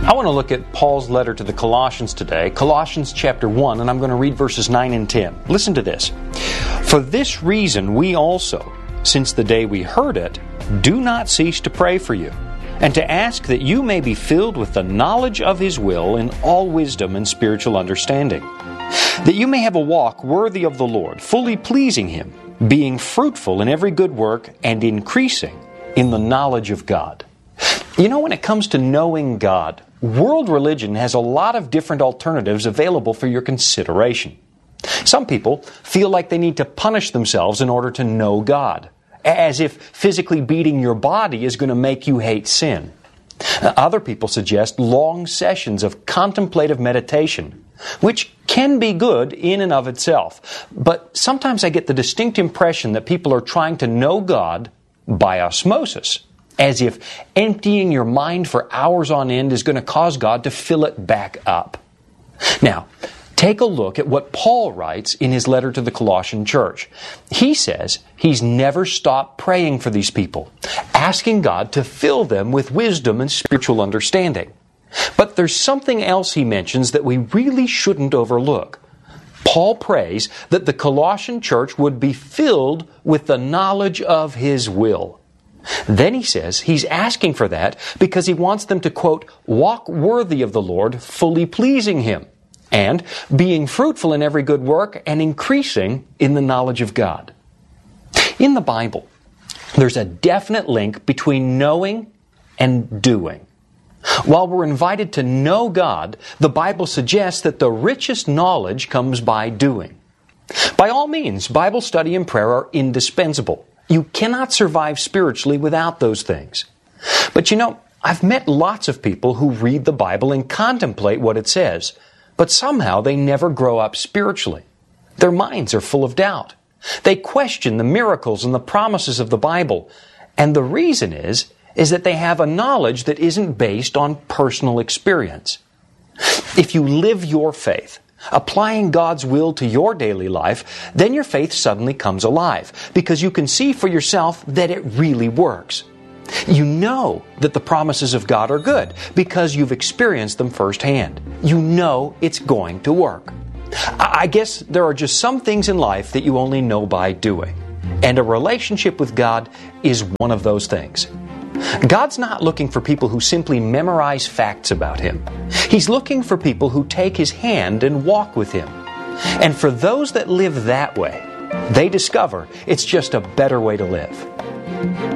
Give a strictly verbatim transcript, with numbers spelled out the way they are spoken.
I want to look at Paul's letter to the Colossians today, Colossians chapter one, and I'm going to read verses nine and ten. Listen to this. For this reason we also, since the day we heard it, do not cease to pray for you, and to ask that you may be filled with the knowledge of His will in all wisdom and spiritual understanding, that you may have a walk worthy of the Lord, fully pleasing Him, being fruitful in every good work and increasing in the knowledge of God. You know, when it comes to knowing God, world religion has a lot of different alternatives available for your consideration. Some people feel like they need to punish themselves in order to know God, as if physically beating your body is going to make you hate sin. Other people suggest long sessions of contemplative meditation, which can be good in and of itself. But sometimes I get the distinct impression that people are trying to know God by osmosis, as if emptying your mind for hours on end is going to cause God to fill it back up. Now, take a look at what Paul writes in his letter to the Colossian church. He says he's never stopped praying for these people, asking God to fill them with wisdom and spiritual understanding. But there's something else he mentions that we really shouldn't overlook. Paul prays that the Colossian church would be filled with the knowledge of His will. Then he says he's asking for that because he wants them to, quote, walk worthy of the Lord, fully pleasing Him, and being fruitful in every good work and increasing in the knowledge of God. In the Bible, there's a definite link between knowing and doing. While we're invited to know God, the Bible suggests that the richest knowledge comes by doing. By all means, Bible study and prayer are indispensable. You cannot survive spiritually without those things. But you know, I've met lots of people who read the Bible and contemplate what it says, but somehow they never grow up spiritually. Their minds are full of doubt. They question the miracles and the promises of the Bible. And the reason is, is that they have a knowledge that isn't based on personal experience. If you live your faith, applying God's will to your daily life, then your faith suddenly comes alive because you can see for yourself that it really works. You know that the promises of God are good because you've experienced them firsthand. You know it's going to work. I guess there are just some things in life that you only know by doing. And a relationship with God is one of those things. God's not looking for people who simply memorize facts about Him. He's looking for people who take His hand and walk with Him. And for those that live that way, they discover it's just a better way to live.